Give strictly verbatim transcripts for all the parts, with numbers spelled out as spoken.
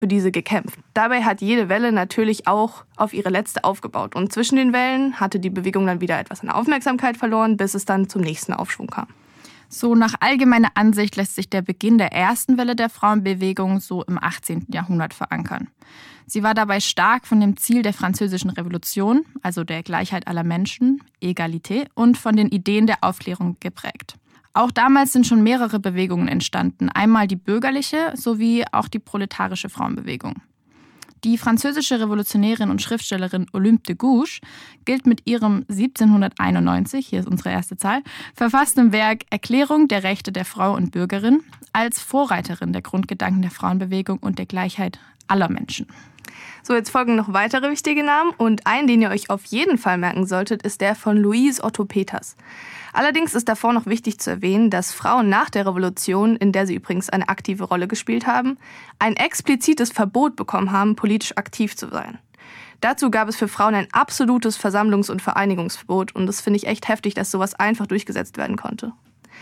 für diese gekämpft. Dabei hat jede Welle natürlich auch auf ihre letzte aufgebaut. Und zwischen den Wellen hatte die Bewegung dann wieder etwas an Aufmerksamkeit verloren, bis es dann zum nächsten Aufschwung kam. So nach allgemeiner Ansicht lässt sich der Beginn der ersten Welle der Frauenbewegung so im achtzehnten Jahrhundert verankern. Sie war dabei stark von dem Ziel der Französischen Revolution, also der Gleichheit aller Menschen, Egalité, und von den Ideen der Aufklärung geprägt. Auch damals sind schon mehrere Bewegungen entstanden, einmal die bürgerliche sowie auch die proletarische Frauenbewegung. Die französische Revolutionärin und Schriftstellerin Olympe de Gouges gilt mit ihrem siebzehnhunderteinundneunzig, hier ist unsere erste Zahl, verfassten Werk Erklärung der Rechte der Frau und Bürgerin als Vorreiterin der Grundgedanken der Frauenbewegung und der Gleichheit aller Menschen. So, jetzt folgen noch weitere wichtige Namen und einen, den ihr euch auf jeden Fall merken solltet, ist der von Louise Otto Peters. Allerdings ist davor noch wichtig zu erwähnen, dass Frauen nach der Revolution, in der sie übrigens eine aktive Rolle gespielt haben, ein explizites Verbot bekommen haben, politisch aktiv zu sein. Dazu gab es für Frauen ein absolutes Versammlungs- und Vereinigungsverbot und das finde ich echt heftig, dass sowas einfach durchgesetzt werden konnte.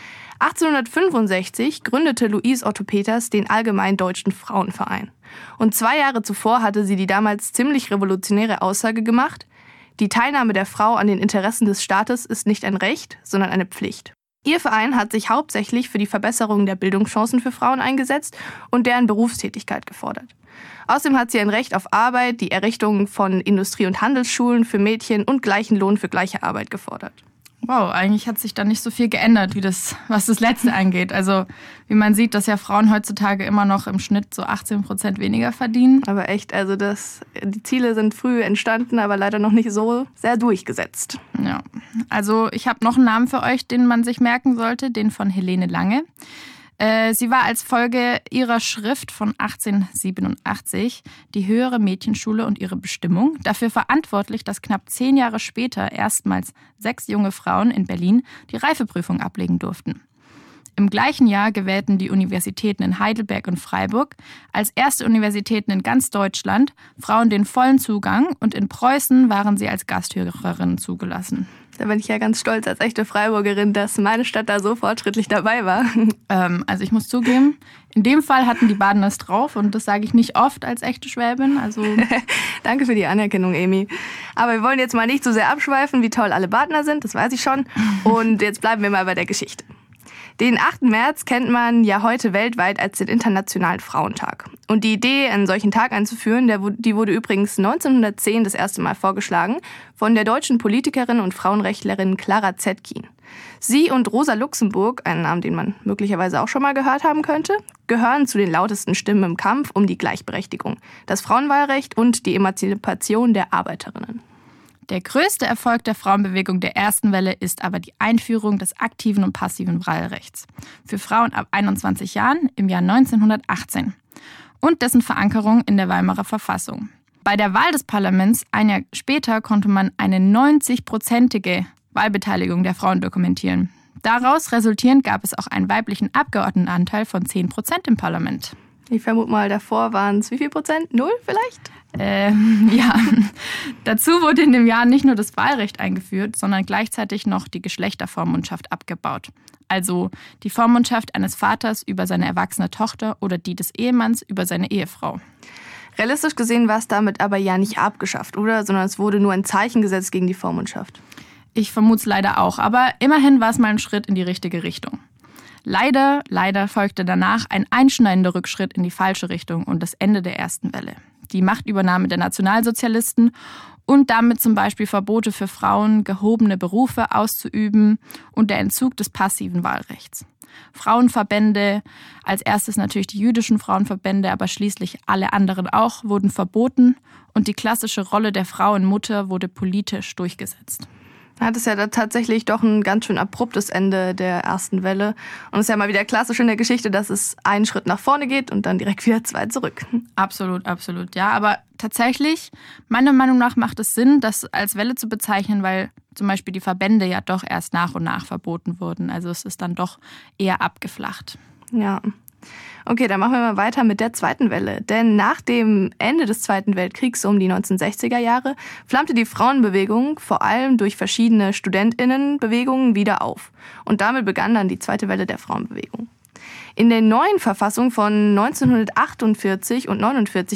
achtzehnhundertfünfundsechzig gründete Louise Otto Peters den Allgemeinen Deutschen Frauenverein. Und zwei Jahre zuvor hatte sie die damals ziemlich revolutionäre Aussage gemacht: Die Teilnahme der Frau an den Interessen des Staates ist nicht ein Recht, sondern eine Pflicht. Ihr Verein hat sich hauptsächlich für die Verbesserung der Bildungschancen für Frauen eingesetzt und deren Berufstätigkeit gefordert. Außerdem hat sie ein Recht auf Arbeit, die Errichtung von Industrie- und Handelsschulen für Mädchen und gleichen Lohn für gleiche Arbeit gefordert. Wow, eigentlich hat sich da nicht so viel geändert, wie das, was das Letzte angeht. Also wie man sieht, dass ja Frauen heutzutage immer noch im Schnitt so achtzehn Prozent weniger verdienen. Aber echt, also das, die Ziele sind früh entstanden, aber leider noch nicht so sehr durchgesetzt. Ja, also ich habe noch einen Namen für euch, den man sich merken sollte, den von Helene Lange. Sie war als Folge ihrer Schrift von achtzehnhundertsiebenundachtzig, die Höhere Mädchenschule und ihre Bestimmung, dafür verantwortlich, dass knapp zehn Jahre später erstmals sechs junge Frauen in Berlin die Reifeprüfung ablegen durften. Im gleichen Jahr gewährten die Universitäten in Heidelberg und Freiburg als erste Universitäten in ganz Deutschland Frauen den vollen Zugang und in Preußen waren sie als Gasthörerinnen zugelassen. Da bin ich ja ganz stolz als echte Freiburgerin, dass meine Stadt da so fortschrittlich dabei war. Ähm, also ich muss zugeben, in dem Fall hatten die Badener es drauf und das sage ich nicht oft als echte Schwäbin. Also Danke für die Anerkennung, Emi. Aber wir wollen jetzt mal nicht so sehr abschweifen, wie toll alle Badener sind, das weiß ich schon. Und jetzt bleiben wir mal bei der Geschichte. Den achten März kennt man ja heute weltweit als den Internationalen Frauentag. Und die Idee, einen solchen Tag einzuführen, der, die wurde übrigens neunzehnhundertzehn das erste Mal vorgeschlagen von der deutschen Politikerin und Frauenrechtlerin Clara Zetkin. Sie und Rosa Luxemburg, einen Namen, den man möglicherweise auch schon mal gehört haben könnte, gehören zu den lautesten Stimmen im Kampf um die Gleichberechtigung, das Frauenwahlrecht und die Emanzipation der Arbeiterinnen. Der größte Erfolg der Frauenbewegung der ersten Welle ist aber die Einführung des aktiven und passiven Wahlrechts für Frauen ab einundzwanzig Jahren im Jahr neunzehnhundertachtzehn und dessen Verankerung in der Weimarer Verfassung. Bei der Wahl des Parlaments ein Jahr später konnte man eine neunzig-prozentige Wahlbeteiligung der Frauen dokumentieren. Daraus resultierend gab es auch einen weiblichen Abgeordnetenanteil von zehn Prozent im Parlament. Ich vermute mal, davor waren es wie viel Prozent? Null vielleicht? Ähm, ja. Dazu wurde in dem Jahr nicht nur das Wahlrecht eingeführt, sondern gleichzeitig noch die Geschlechtervormundschaft abgebaut. Also die Vormundschaft eines Vaters über seine erwachsene Tochter oder die des Ehemanns über seine Ehefrau. Realistisch gesehen war es damit aber ja nicht abgeschafft, oder? Sondern es wurde nur ein Zeichen gesetzt gegen die Vormundschaft. Ich vermute es leider auch, aber immerhin war es mal ein Schritt in die richtige Richtung. Leider, leider folgte danach ein einschneidender Rückschritt in die falsche Richtung und das Ende der ersten Welle. Die Machtübernahme der Nationalsozialisten und damit zum Beispiel Verbote für Frauen, gehobene Berufe auszuüben und der Entzug des passiven Wahlrechts. Frauenverbände, als erstes natürlich die jüdischen Frauenverbände, aber schließlich alle anderen auch, wurden verboten und die klassische Rolle der Frauenmutter wurde politisch durchgesetzt. Hat es ja da tatsächlich doch ein ganz schön abruptes Ende der ersten Welle. Und es ist ja mal wieder klassisch in der Geschichte, dass es einen Schritt nach vorne geht und dann direkt wieder zwei zurück. Absolut, absolut, ja. Aber tatsächlich, meiner Meinung nach macht es Sinn, das als Welle zu bezeichnen, weil zum Beispiel die Verbände ja doch erst nach und nach verboten wurden. Also es ist dann doch eher abgeflacht. Ja. Okay, dann machen wir mal weiter mit der zweiten Welle. Denn nach dem Ende des Zweiten Weltkriegs, um die neunzehnhundertsechziger Jahre, flammte die Frauenbewegung vor allem durch verschiedene StudentInnenbewegungen wieder auf. Und damit begann dann die zweite Welle der Frauenbewegung. In der neuen Verfassung von neunzehnhundertachtundvierzig und neunundvierzig